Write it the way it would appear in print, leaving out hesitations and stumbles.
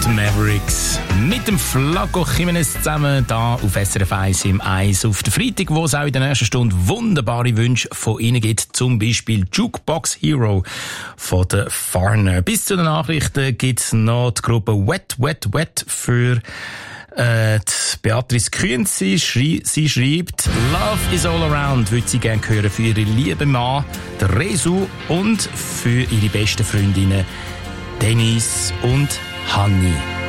Mavericks mit dem Flaco Jimenez zusammen da auf SRF 1 im Eis auf der Freitag, wo es auch in der nächsten Stunde wunderbare Wünsche von Ihnen gibt, zum Beispiel Jukebox Hero von der Farner. Bis zu den Nachrichten gibt es noch die Gruppe Wet Wet Wet für die Beatrice Kühns. Sie schreibt, Love is all around, würde sie gerne hören für ihre liebe Mann, der Resu, und für ihre besten Freundinnen Denise und Hanni.